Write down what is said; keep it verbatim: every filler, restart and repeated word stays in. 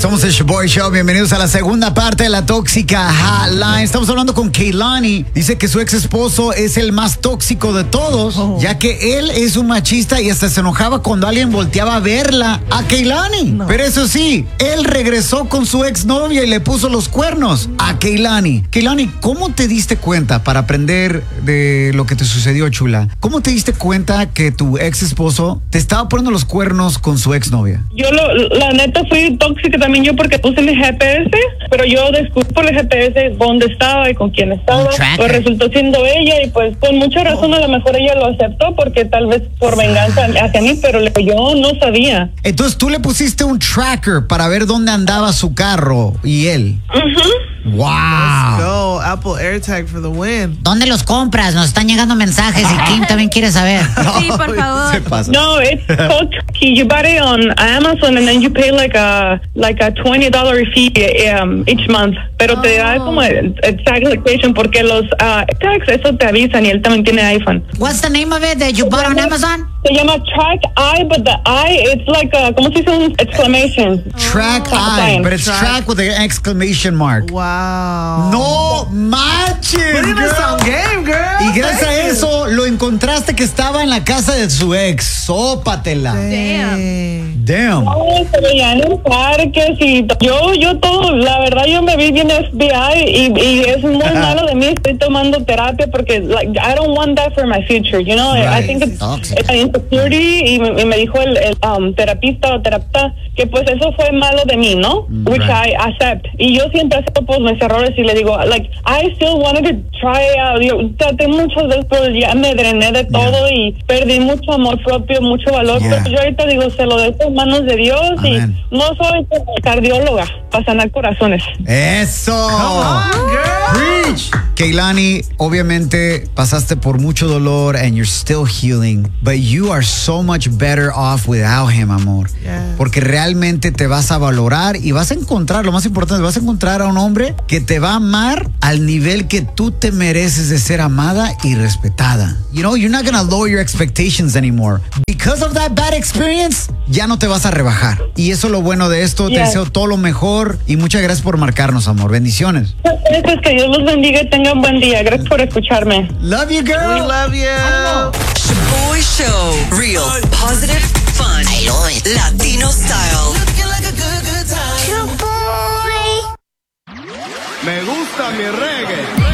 Somos el Shaboy Show. Bienvenidos a la segunda parte de la Tóxica Hotline. Estamos hablando con Kehlani. Dice que su ex esposo es el más tóxico de todos, oh. ya que él es un machista y hasta se enojaba cuando alguien volteaba a verla a Kehlani. No. Pero eso sí, él regresó con su exnovia y le puso los cuernos a Kehlani. Kehlani, ¿cómo te diste cuenta, para aprender de lo que te sucedió, chula? ¿Cómo te diste cuenta que tu ex esposo te estaba poniendo los cuernos con su exnovia? Yo, lo, la neta, fui tóxica también yo porque puse mi G P S, pero yo descubrí por el G P S dónde estaba y con quién estaba. Pues resultó siendo ella y pues con mucha razón a lo mejor ella lo aceptó porque tal vez por venganza hacia mí, pero yo no sabía. Entonces tú le pusiste un tracker para ver dónde andaba su carro y él. Uh-huh. Wow. Let's go. Apple AirTag for the win. ¿Dónde los compras? Nos están llegando mensajes y Kim también quiere saber. No, sí, por favor. No, it's called you buy it on Amazon and then you pay like a like a twenty dollar fee um, each month. Pero oh. te da como el tag location porque los uh, tags eso te avisan y él también tiene iPhone. What's the name of it that you bought on Amazon? Se llama Track Eye, but the eye it's like a, ¿cómo se dice? Un exclamation. Track oh. Eye, but it's track. track with an exclamation mark. Wow. No manches, Putting girl. us on game, girl. Y gracias Thank a eso lo encontraste que estaba en la casa de su ex. Sópatela. Damn. Damn. No, se veían en parques y yo, yo todo, la verdad yo me vi bien F B I y, y es muy malo de mí. Estoy tomando terapia porque like, I don't want that for my future, you know. Right. I think it's, it's insecurity y me, y me dijo el, el um, terapista o terapeuta que pues eso fue malo de mí, ¿no? Right. Which I accept. Y yo siempre acepto pues mis errores y le digo, like, I still wanted to try out. Yo traté muchas veces, pero ya me drené de todo yeah. y perdí mucho amor propio, mucho valor. Yeah. Pero yo ahorita digo, se lo dejo en manos de Dios. Amen. Y no soy cardióloga para sanar corazones. ¡Eso! Come on, girl. Preach. Kehlani, obviamente pasaste por mucho dolor and you're still healing, but you are so much better off without him, amor. Yes. Porque realmente te vas a valorar y vas a encontrar, lo más importante, vas a encontrar a un hombre que te va a amar al nivel que tú te mereces de ser amada y respetada. You know, you're not gonna lower your expectations anymore. Because of that bad experience, ya no te vas a rebajar. Y eso es lo bueno de esto. Yes. Te deseo todo lo mejor y muchas gracias por marcarnos, amor. Bendiciones. Pues que Dios los bendiga y tengan buen día. Gracias por escucharme. Love you, girl. We love you. Shaboy Show. Real, positive, fun. I love it. Latino style. Looking like a good, good time. Shaboy. Me gusta mi reggae.